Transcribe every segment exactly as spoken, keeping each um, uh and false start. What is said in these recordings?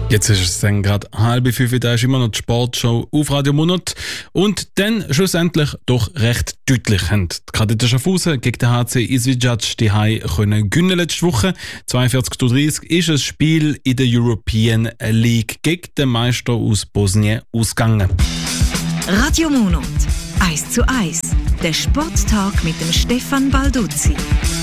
Jetzt ist es dann gerade halb fünf, da ist immer noch die Sportshow auf Radio Monat. Und dann schlussendlich doch recht deutlich haben die Kadetten Schaffhausen gegen den H C Izvijac die Hai können gewinnen letzte Woche. zweiundvierzig zu dreißig ist ein Spiel in der European League gegen den Meister aus Bosnien ausgegangen. Radio Monat eins zu eins. Der Sporttag mit dem Stefan Balduzzi.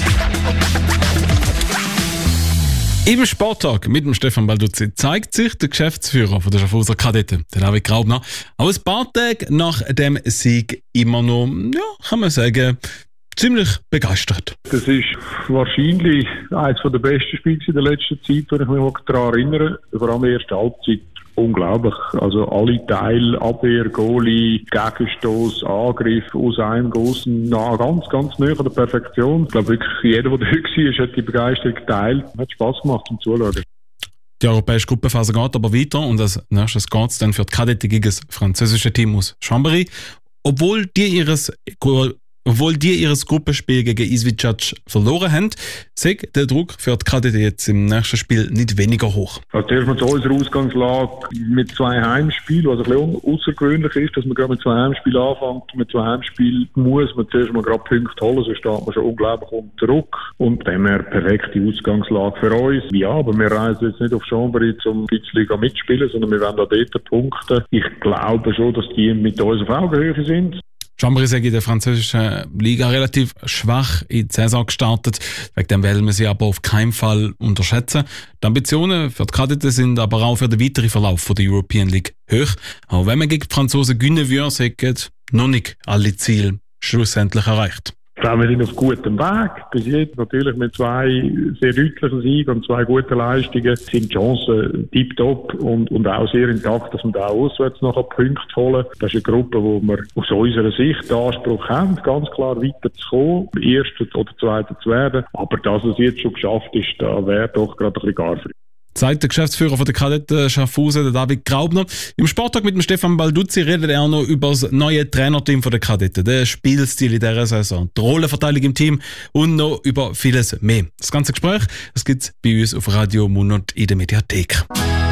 Im Sporttag mit dem Stefan Balduzzi zeigt sich der Geschäftsführer von der Schaffhauser Kadetten, der David Graubner, auch ein paar Tage nach dem Sieg immer noch, ja, kann man sagen, ziemlich begeistert. Das ist wahrscheinlich eines der besten Spiele in der letzten Zeit, wenn ich mich daran erinnere. Vor allem die erste Halbzeit. Unglaublich. Also alle Teile, Abwehr, Goalie, Gegenstoß, Angriff aus einem großen, na, ganz, ganz nahe an der Perfektion. Ich glaube wirklich, jeder, der da war, hat die Begeisterung geteilt. Hat Spass gemacht zum Zuschauen. Die europäische Gruppenphase geht aber weiter und als nächstes geht es dann für die Kadetten gegen das französische Team aus Chambéry. Obwohl die ihres Obwohl die ihr Gruppenspiel gegen Izvijac verloren haben, sagt der Druck für die Kadetten jetzt im nächsten Spiel nicht weniger hoch. Also zuerst mal zu unserer Ausgangslage mit zwei Heimspielen, was ein bisschen außergewöhnlich ist, dass man gerade mit zwei Heimspielen anfängt. Mit zwei Heimspielen muss man zuerst mal gerade Punkte holen, sonst steht man schon unglaublich unter Druck. Und dann wäre perfekte Ausgangslage für uns. Ja, aber wir reisen jetzt nicht auf Chambéry, um die Liga mitzuspielen, sondern wir wollen da dort punkten. Ich glaube schon, dass die mit uns auf Augenhöhe sind. Chambéry ist in der französischen Liga relativ schwach in die Saison gestartet. Wegen dem wollen wir sie aber auf keinen Fall unterschätzen. Die Ambitionen für die Kadetten sind aber auch für den weiteren Verlauf der European League hoch. Auch wenn man gegen die Franzosen gewinnen würde, sind noch nicht alle Ziele schlussendlich erreicht. Ich glaube, wir sind auf gutem Weg. Bis jetzt natürlich mit zwei sehr deutlichen Siegen und zwei guten Leistungen sind die Chancen tiptop und, und auch sehr intakt, dass wir da auswärts noch Punkte holen. Das ist eine Gruppe, wo wir aus unserer Sicht den Anspruch haben, ganz klar weiterzukommen, Erster oder Zweiter zu werden. Aber dass es jetzt schon geschafft ist, da wäre doch gerade ein bisschen gar früh. Sagt der Geschäftsführer von der Kadetten Schaffhausen, der David Graubner. Im Sporttag mit dem Stefan Balduzzi redet er auch noch über das neue Trainerteam von der Kadetten, den Spielstil in dieser Saison, die Rollenverteilung im Team und noch über vieles mehr. Das ganze Gespräch, das gibt's bei uns auf Radio Monat in der Mediathek.